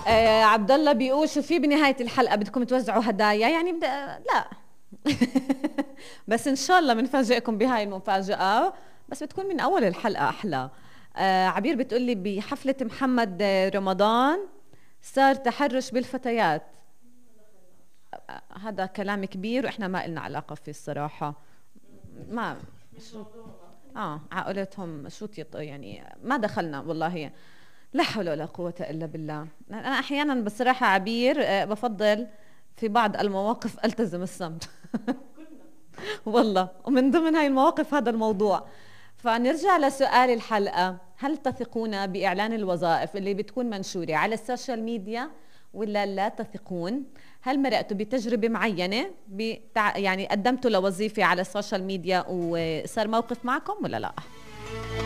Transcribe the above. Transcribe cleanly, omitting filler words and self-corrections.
عبد الله بيقول شو في بنهاية الحلقة بدكم توزعوا هدايا يعني لا. بس إن شاء الله بنفاجئكم بهاي المفاجأة، بس بتكون من أول الحلقة أحلى. عبير بتقول لي بحفلة محمد رمضان صار تحرش بالفتيات. هذا كلام كبير وإحنا ما إلنا علاقة فيه الصراحة. ما شو عقلتهم شو يعني ما دخلنا والله. لا حول ولا قوة إلا بالله. أنا أحيانا بصراحة عبير بفضل في بعض المواقف ألتزم الصمت. والله، ومن ضمن هاي المواقف هذا الموضوع. فنرجع لسؤال الحلقة: هل تثقون بإعلان الوظائف اللي بتكون منشورة على السوشيال ميديا ولا لا تثقون؟ هل مرقتوا بتجربة معينة يعني قدمتوا لوظيفة على السوشيال ميديا وصار موقف معكم ولا لا؟